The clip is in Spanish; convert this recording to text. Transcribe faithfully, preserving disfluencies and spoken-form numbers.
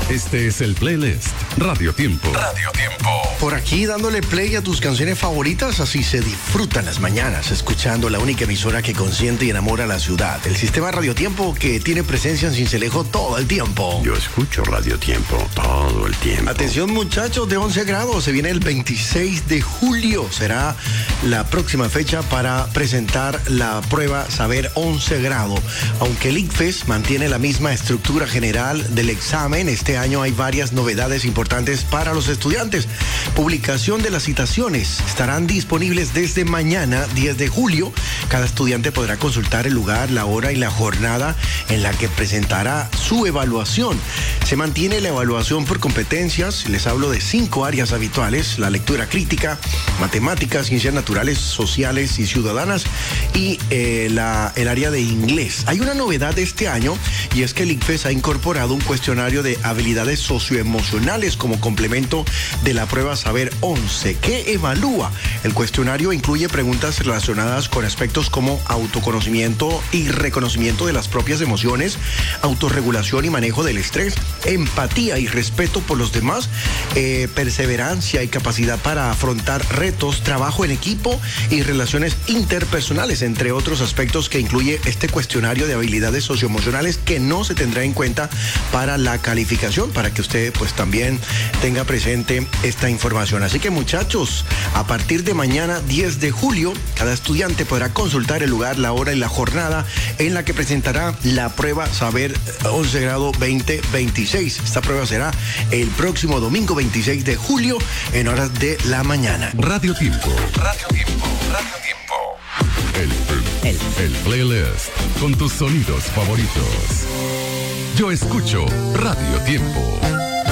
Este es el playlist Radio Tiempo. Radio Tiempo. Por aquí dándole play a tus canciones favoritas, así se disfrutan las mañanas, escuchando la única emisora que consiente y enamora a la ciudad. El sistema Radio Tiempo que tiene presencia en Sincelejo todo el tiempo. Yo escucho Radio Tiempo todo el tiempo. Atención muchachos, de once grados, se viene el veintiséis de julio. Será la próxima fecha para presentar la prueba Saber once grado. Aunque el ICFES mantiene la misma estructura general del examen, este año hay varias novedades importantes para los estudiantes. Publicación de las citaciones estarán disponibles desde mañana, diez de julio. Cada estudiante podrá consultar el lugar, la hora y la jornada en la que presentará su evaluación. Se mantiene la evaluación por competencias. Les hablo de cinco áreas habituales: la lectura crítica, matemáticas, ciencias naturales, sociales y ciudadanas, y eh, la, el área de inglés. Hay una novedad de este año, y es que el ICFES ha incorporado un cuestionario de habilidades socioemocionales como complemento de la prueba Saber once. ¿Qué evalúa? El cuestionario incluye preguntas relacionadas con aspectos como autoconocimiento y reconocimiento de las propias emociones, autorregulación y manejo del estrés, empatía y respeto por los demás, eh, perseverancia y capacidad para afrontar retos, trabajo en equipo y relaciones interpersonales, entre otros aspectos que incluye este cuestionario de habilidades socioemocionales, que no se tendrá en cuenta para la calificación, para que usted pues también tenga presente esta información. Así que muchachos, a partir de mañana diez de julio, cada estudiante podrá consultar el lugar, la hora y la jornada en la que presentará la prueba Saber once grado veinte veintiséis. Esta prueba será el próximo domingo veintiséis de julio en horas de la mañana. Radio Tiempo. Radio Tiempo. Radio Tiempo. El, el, el playlist con tus sonidos favoritos. Yo escucho Radio Tiempo.